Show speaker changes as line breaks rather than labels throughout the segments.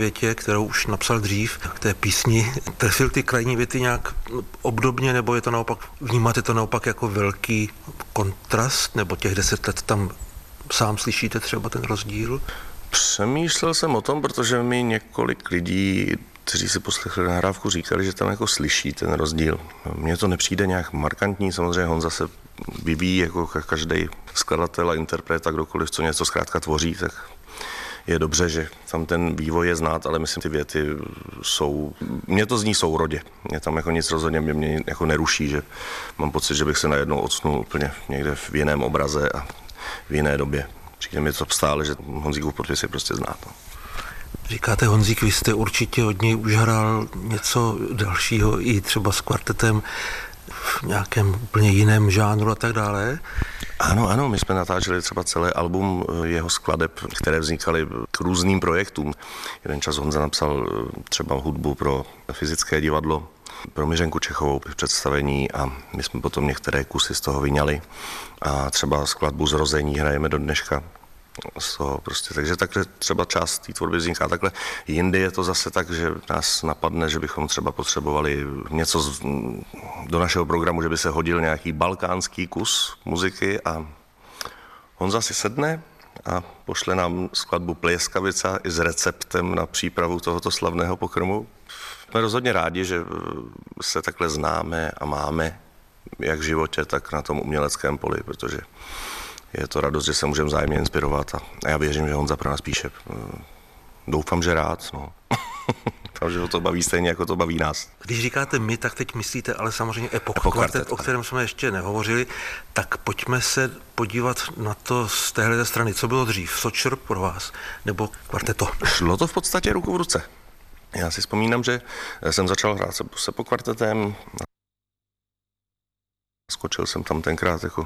větě, kterou už napsal dřív, k té písni, trefil ty krajní věty nějak obdobně, nebo je to naopak, vnímáte to naopak jako velký kontrast, nebo těch 10 let tam sám slyšíte třeba ten rozdíl?
Přemýšlel jsem o tom, protože mi několik lidí, kteří si poslechli nahrávku, říkali, že tam jako slyší ten rozdíl. Mně to nepřijde nějak markantní, samozřejmě Honza se vyvíjí jako každý skladatel a interpret a kdokoliv, co něco zkrátka tvoří, tak je dobře, že tam ten vývoj je znát, ale myslím, ty věty jsou, mně to zní sourodě. Mě tam jako nic rozhodně mě jako neruší, že mám pocit, že bych se najednou odsnul úplně někde v jiném obraze a v jiné době. Přijde mi to stále, že Honzíkův podpis je prostě znát. No.
Říkáte Honzík, vy jste určitě od něj už hrál něco dalšího i třeba s kvartetem v nějakém úplně jiném žánru a tak dále.
Ano, my jsme natáčeli třeba celý album jeho skladeb, které vznikaly k různým projektům. Jeden čas Honza napsal třeba hudbu pro Fyzické divadlo, pro Miřenku Čechovou v představení a my jsme potom některé kusy z toho vyňali a třeba skladbu Zrození hrajeme do dneška. Prostě, takže takhle třeba část té tvorby vzniká takhle. Jindy je to zase tak, že nás napadne, že bychom třeba potřebovali něco do našeho programu, že by se hodil nějaký balkánský kus muziky a Honza si sedne a pošle nám skladbu Pljeskavica i s receptem na přípravu tohoto slavného pokrmu. Jsme rozhodně rádi, že se takhle známe a máme jak v životě, tak na tom uměleckém poli, protože je to radost, že se můžeme vzájemně inspirovat a já věřím, že Honza pro nás píše. Doufám, že rád, no. Doufám, že ho to baví stejně, jako to baví nás.
Když říkáte my, tak teď myslíte ale samozřejmě Epoch kvartet, o kterém jsme ještě nehovořili, tak pojďme se podívat na to z téhle strany. Co bylo dřív? Sočr pro vás nebo kvarteto?
Šlo to v podstatě ruku v ruce. Já si vzpomínám, že jsem začal hrát se po kvartetem. Skočil jsem tam tenkrát jako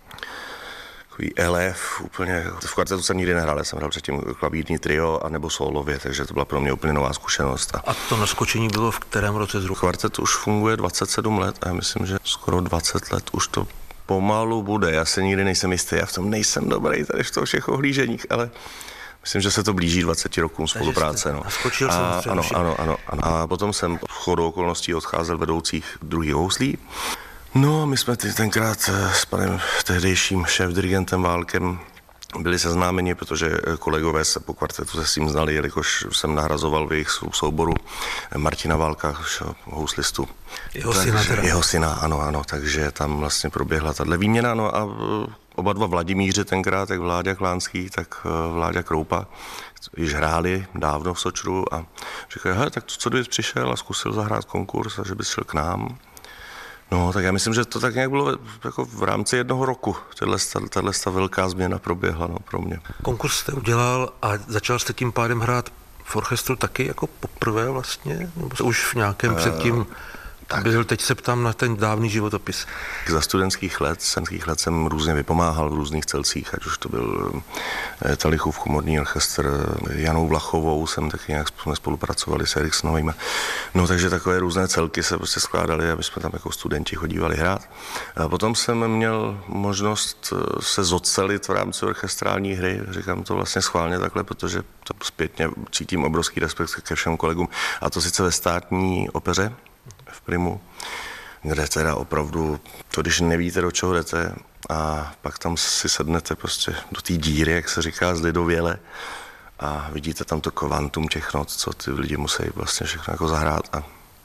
takový elef, úplně. V kvartetu jsem nikdy nehrál, já jsem hrál předtím klavírní trio a nebo solově, takže to byla pro mě úplně nová zkušenost.
A to naskočení bylo v kterém roce zhruba?
Kvartet už funguje 27 let a já myslím, že skoro 20 let už to pomalu bude. Já se nikdy nejsem jistý, já v tom nejsem dobrý tady v toho všech ohlíženích, ale myslím, že se to blíží 20 rokům spolupráce. No.
Naskočil jsem
ano. A potom jsem v chodu okolností odcházel vedoucích druhých houslí. No, my jsme tenkrát s panem tehdejším šéfdirigentem Válkem byli seznámeni, protože kolegové se po kvartetu se s tím znali, jelikož jsem nahrazoval v jejich souboru Martina Válka, houslistu. Jeho syna, ano, takže tam vlastně proběhla tato výměna, no a oba dva Vladimíři tenkrát, jak Vláďa Klánský, tak Vláďa Kroupa, již hráli dávno v Sočru a říkali, tak co kdybys přišel a zkusil zahrát konkurs a že bys šel k nám. No, tak já myslím, že to tak nějak bylo jako v rámci jednoho roku. Tahle velká změna proběhla pro mě.
Konkurs jste udělal a začal jste tím pádem hrát v orchestru taky jako poprvé vlastně? Nebo už v nějakém předtím? Teď se ptám na ten dávný životopis.
Za studentských let jsem různě vypomáhal v různých celcích, ať už to byl Talichův komorní orchestr, Janou Vlachovou jsem taky nějak spolupracovali s Eriksonovými. No takže takové různé celky se prostě skládaly, aby jsme tam jako studenti chodívali hrát. A potom jsem měl možnost se zocelit v rámci orchestrální hry, říkám to vlastně schválně takhle, protože to zpětně cítím obrovský respekt ke všem kolegům. A to sice ve státní opeře v Primu, kde teda opravdu, to když nevíte, do čeho jdete a pak tam si sednete prostě do té díry, jak se říká, zlidověle a vidíte tam to kvantum těch not, co ty lidi musí vlastně všechno jako zahrát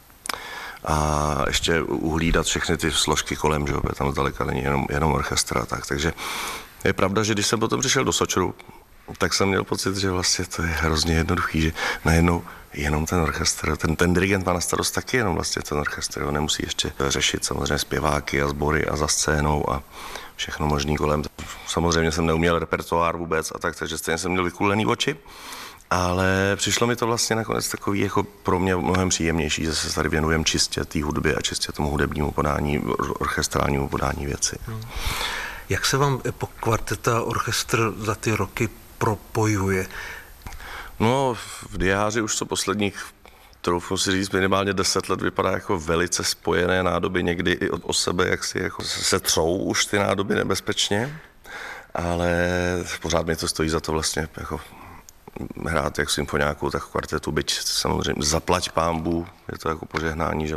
a ještě uhlídat všechny ty složky kolem, že tam zdaleka není jenom orchestr a tak, takže je pravda, že když jsem potom přišel do Sočru, tak jsem měl pocit, že vlastně to je hrozně jednoduchý, že najednou jenom ten orchestr, ten dirigent má na starost taky jenom vlastně ten orchestr, on nemusí ještě řešit samozřejmě zpěváky a sbory a za scénou a všechno možný kolem. Samozřejmě jsem neuměl repertoár vůbec a tak, takže stejně jsem měl vykulený oči, ale přišlo mi to vlastně nakonec takový jako pro mě mnohem příjemnější, že se tady věnujeme čistě té hudbě a čistě tomu hudebnímu podání, orchestrálnímu podání věci.
Jak se vám Epoch kvarteta orchestr za ty roky propojuje?
No, v diáři už to posledních, troufnu si říct, minimálně 10 let vypadá jako velice spojené nádoby, někdy i o sebe, jak si jako se třou už ty nádoby nebezpečně, ale pořád mě to stojí za to vlastně jako hrát jak symfoniáku, tak v kvartetu, byť samozřejmě zaplať pánbů, je to jako požehnání, že